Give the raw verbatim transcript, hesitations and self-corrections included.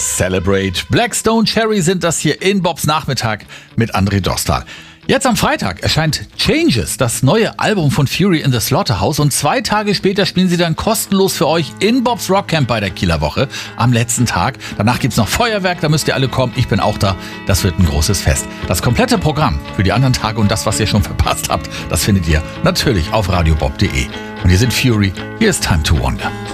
Celebrate. Blackstone Cherry sind das hier in Bobs Nachmittag mit André Dostal. Jetzt am Freitag erscheint Changes, das neue Album von Fury in the Slaughterhouse, und zwei Tage später spielen sie dann kostenlos für euch in Bobs Rockcamp bei der Kieler Woche am letzten Tag. Danach gibt's noch Feuerwerk, da müsst ihr alle kommen. Ich bin auch da. Das wird ein großes Fest. Das komplette Programm für die anderen Tage und das, was ihr schon verpasst habt, das findet ihr natürlich auf radiobob punkt de. Und hier sind Fury. Hier ist Time to Wonder.